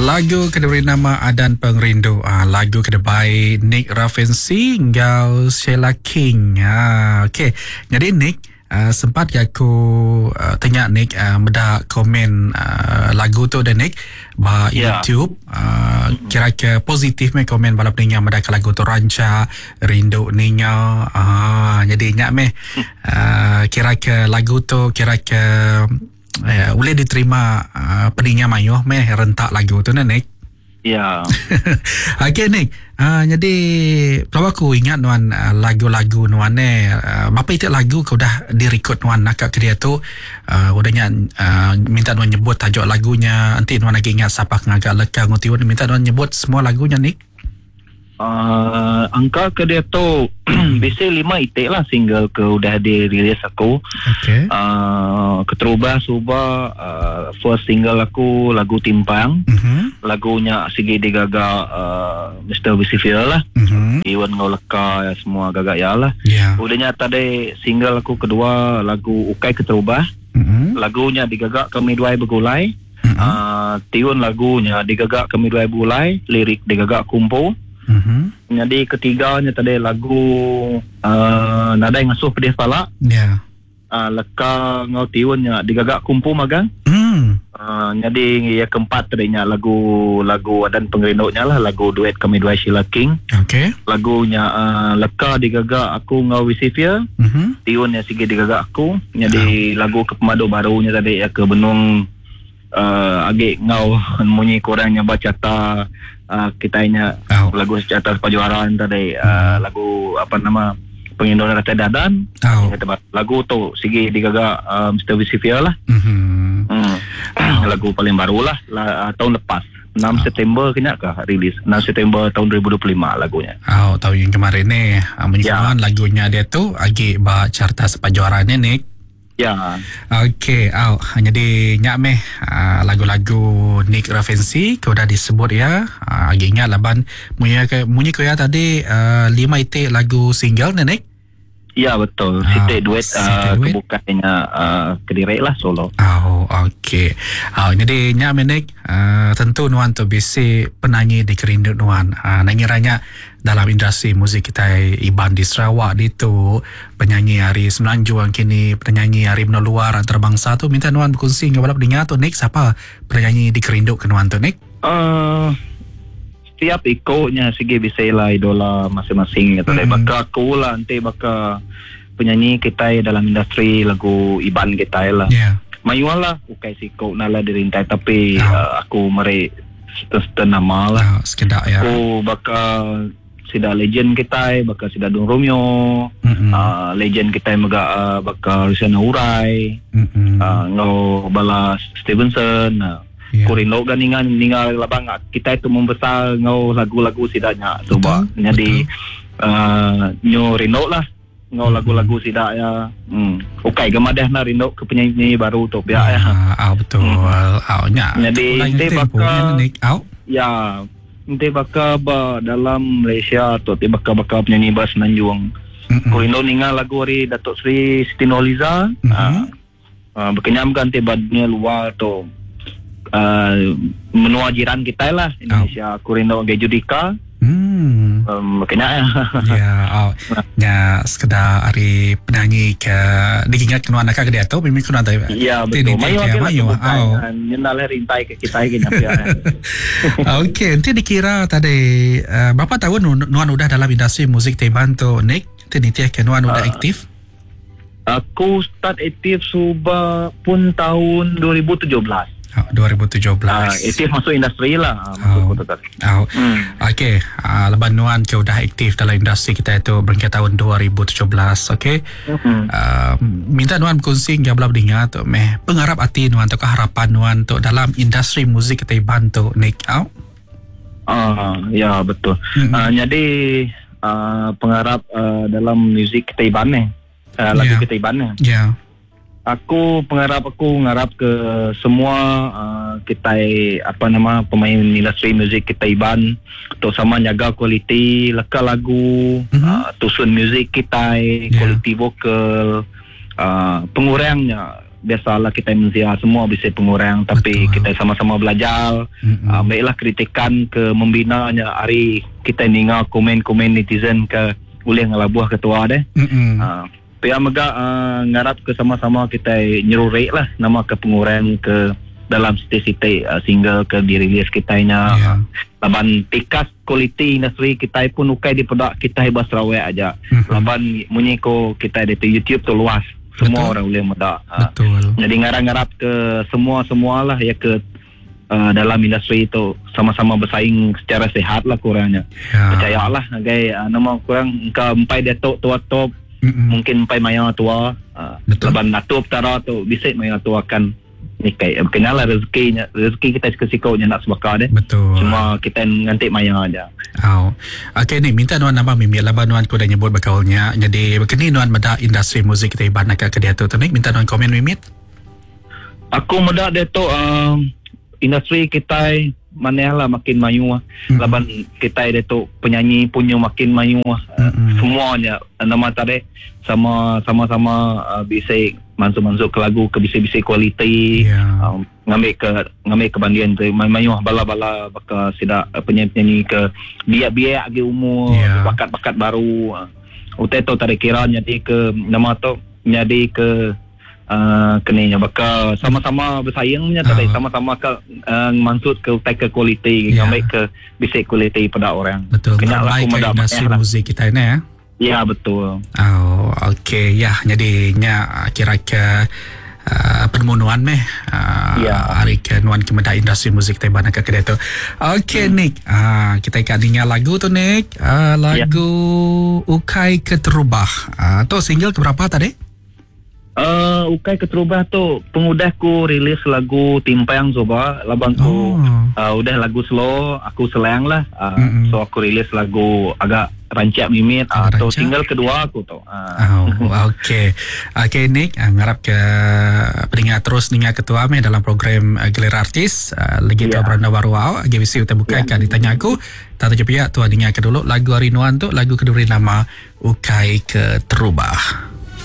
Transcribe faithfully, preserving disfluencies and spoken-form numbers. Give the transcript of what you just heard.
Lagu kedua nama Adan Pengrindu. Ah, lagu kedua Nick Ravensi Ngau Sheila King. Ah, okay. Jadi Nick, uh, sempat aku uh, tanya Nick uh, meda komen uh, lagu tu dan Nick ba yeah. YouTube uh, kira-kira positif me komen balap ninya meda lagu tu ranca rindu ninya. Ah, jadi nyak me uh, kira-kira lagu tu kira-kira Uh, boleh diterima uh, pedingnya mayuh meh rentak lagu tu Nick. Ya. Okey Nick. Uh, jadi kalau aku ingat nuan uh, lagu-lagu nuan ne uh, bapa itu lagu kau dah direkod nuan nak ke dia tu uh, udahnya uh, minta nuan nyebut tajuk lagunya nanti nuan lagi ingat siapa ngagak leka nguti minta nuan nyebut semua lagunya Nick. Uh, angka ke dia tu biasa lima itik lah single ke udah dirilis aku. Okay. Uh, Keterubah Subah uh, first single aku lagu Timpang. Mm-hmm. Lagunya Sigi Digagak uh, mister Wisifil lah. Mm-hmm. Iwan Ngau Leka ya, semua gagak ya lah. Yeah. Udahnya tadi single aku kedua lagu Ukai Keterubah. Mm-hmm. Lagunya Digagak Kami Duai Begulai. Mm-hmm. uh, Tiun lagunya Digagak Kami Duai Begulai. Lirik Digagak Kumpu. Mm-hmm. Jadi ketiganya tadi lagu uh, Nadai Ngasuh Pedih Pala. Ya. Yeah. Uh, Leka Ngau Tiunnya Digagak Kumpu Magang. Hmm. Uh, jadi yang keempat tadinya lagu lagu Adan Pengrindunya lah, lagu duet Kami Dua Sheila King. Okay. Lagunya uh, Leka Digagak Aku Ngau Wisifia. Mm-hmm. Tiunnya Sigi Digagak Aku. Jadi oh. lagu Kepemadu Barunya tadi ya ke Benung uh, Agik Ngau Munyi Kurangnya Baca Ta. Uh, kitanya oh. lagu Sejahtera Perjuaraan tadi uh, lagu apa nama Penginduan Rata Dadan. Oh. Lagu tu Sigi Digagak uh, mister Wisifia lah. Mm-hmm. hmm. oh. Lagu paling baru lah, lah uh, tahun lepas enam oh. September kena kah rilis enam September tahun dua ribu dua puluh lima lagunya. Oh, tahun yang kemarin ni uh, menyebutkan ya. Lagunya dia tu Agi Ba Carta Sepajuarannya Nick. Ya. Okey, oh, jadi nyak meh uh, lagu-lagu Nick Ravensi kau dah disebut ya. Uh, Agi ingat laban munyi ke munyi kau ya tadi uh, lima itik lagu single ni Nick. Ya betul. Sitik duet uh, kebukannya uh, Kediri lah solo. Oh, okey. Oh, jadi nyak meh Nick uh, tentu nuan tu bisi penyanyi di Kerindu nuan. Uh, nangiranya dalam industri muzik kita Iban di Sarawak di tu penyanyi hari Semenanjung kini penyanyi hari meneluar antarabangsa tu minta nuan berkongsi dengan balap dengar tu Nick siapa penyanyi di Kerindu ke nuan tu Nick? Uh, setiap ikutnya Sigi Bisela idola masing-masing gitu. Mm-hmm. Bakal aku lah nanti bakal penyanyi kita dalam industri lagu Iban kita lah. Yeah. Mayuan lah ukai sikau nala dirintai tapi oh. uh, aku meri nama lah. Oh, sekedar ya. Aku bakal sida legend kita bakal sida Dung Romeo. Mm-hmm. uh, legend kita mega uh, bakal Risana Urai. Mm-hmm. uh, ngau bala Stevenson. uh, yeah. Kurin lo ganingan ningal labang kita itu membesar ngau lagu-lagu sidanya coba. Jadi uh, nyo Rino lah ngau mm-hmm. lagu-lagu sidak ya. Hmm. Ukai gemadah na Rino ke penyanyi baru tu biar ya. Ah, betul. Hmm. Oh, nya. Jadi dia bakal oh. ya nanti bakal ba dalam Malaysia atau nanti bakal-bakal penyanyi bahasa Semenanjung. Mm-hmm. Kurindo ningal lagu hari Datuk Seri Siti Nurhaliza. Mm-hmm. Uh, uh, berkenyamkan nanti badunia luar tu uh, menua jiran kita lah Indonesia. Oh. Kurindo Gay Judika. Hmm. Um, berkenyak ya. Ya, oh. Ya, sekedar hari penyanyi ke diingat kenuan nak ke dia tu memang kenuan tu. Ya, betul. Mayu ke mayu. Oh. Nyenal rintai ke kita lagi nak ya. Okey, nanti dikira tadi uh, berapa tahun nuan udah dalam industri muzik Taiwan tu Nick? Nanti nanti ke nuan udah uh, aktif? Aku start aktif subah pun tahun dua ribu tujuh belas. Oh, dua ribu tujuh belas. Uh, aktif masuk industri lah. Masuk oh. oh. hmm. Okey, uh, leban nuan ke udah aktif dalam industri kita itu berangkat tahun dua ribu tujuh belas. Okey. Mm-hmm. Uh, minta nuan berkongsi dengan belah dengar tu meh pengharap hati nuan atau harapan nuan tu dalam industri muzik kita bantu Nick out. Ah, uh, ya betul. Mm-hmm. Uh, jadi uh, pengharap uh, dalam muzik kita Iban ni. Uh, lagu yeah. kita Iban ni. Ya. Yeah. Aku pengharap aku ngarap ke semua uh, kita apa nama pemain industri muzik kita Iban tu sama jaga kualiti leka lagu, mm-hmm. uh, tusun muzik kita, yeah. kualiti vokal, uh, pengurangnya biasalah kita manusia semua bisa pengurang, tapi Betul. kita sama-sama belajar. Mm-mm. Uh, baiklah kritikan ke membinanya hari kita dengar komen-komen netizen ke boleh ngalabuh ketua deh. Mm-mm. Uh, Pihak mega uh, ngarap ke sama-sama kita nyerurek lah nama ke pengurang ke dalam siti-siti uh, single ke dirilis kitanya. Yeah. Laban pikas kualiti industri kita pun ukai di produk kita hebas Sarawak aja. Mm-hmm. Laban munyiko kita di YouTube tu luas. Semua Betul. orang boleh muda. Betul. Jadi ngarap-ngarap ke semua-semualah ya ke uh, dalam industri itu sama-sama bersaing secara sehat lah kurangnya. Ya. Percayalah gay uh, nama kurang engkau empai datuk tua top Mm-mm. mungkin empai maya tua uh, Betul. laban atup tara tu bisa maya tua kan nikai kenalah rezekinya rezeki kita sikau-sikaunya nak sebaka deh. Betul. Cuma kita ngantik maya aja. Oh. Okey ni minta nuan nama mimi laban nuan ko dah nyebut bakaulnya. Jadi begini nuan meda industri muzik kita iban nak ke dia tu ni minta nuan komen mimit. Aku meda dia tu uh, industri kita mana lah makin maju. Mm-hmm. Laban kita dia tu penyanyi punya makin maju. Uh, Mm-hmm. semuanya nama tadi sama sama-sama uh, bisa masuk-masuk ke lagu ke bisa-bisa kualiti. Ya. Um, ngambil ke ngambil kebandian tu mayu bala-bala bakal sida uh, penyanyi-penyanyi ke biak-biak agi umur Yeah. bakat-bakat baru uh, utai tu tarik kira jadi ke nama tu jadi ke uh, kenanya bakal sama-sama bersaingnya tadi Ah. sama-sama ke uh, maksud ke utai ke kualiti Yeah. ngambil ke bisa kualiti pada orang. Betul. Kena Baik ke mendapat industri lah. muzik kita ini ya. Ya betul. Oh, okey. Ya, jadi nya kira ke uh, permohonan meh uh, Ya. hari ke nuan ke meda industri muzik teh bana ke kedai tu. Okey hmm. Nick, uh, kita ikat dengar lagu tu Nick. Uh, lagu ya. Ukai Keterubah. Uh, tu single keberapa tadi? Uh, Ukai Keterubah tu pengudahku rilis lagu Timpang Zoba labangku Oh. uh, udah lagu slow aku selang lah uh, Mm-mm. so aku rilis lagu agak rancak mimit Agak atau rancak. single kedua aku tu uh. Oh, okey. Okey Nick, uh, ngarap ke pendengar terus dengar ketua me dalam program uh, Gelera Artis uh, lagi tu Ya. beranda baru awak G B C utai buka kan ditanya aku tak tahu pihak tu dengar ke dulu lagu Arinuan tu lagu kedua nama Ukai Keterubah.